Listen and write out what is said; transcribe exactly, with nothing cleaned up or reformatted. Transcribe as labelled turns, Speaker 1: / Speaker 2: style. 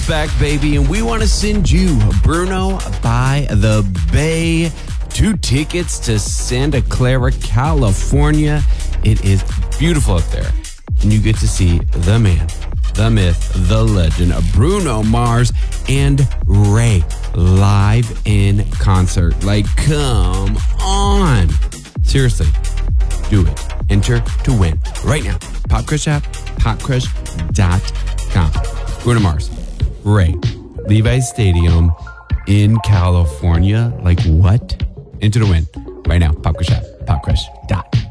Speaker 1: back, baby, and we want to send you Bruno by the Bay. Two tickets to Santa Clara, California. It is beautiful up there. And you get to see the man, the myth, the legend of Bruno Mars and Ray live in concert. Like, come on. Seriously, do it. Enter to win right now. PopCrush app, pop crush dot com. Bruno Mars, Ray, Levi's Stadium in California. Like, what? Enter to win right now. PopCrush app, pop crush dot com.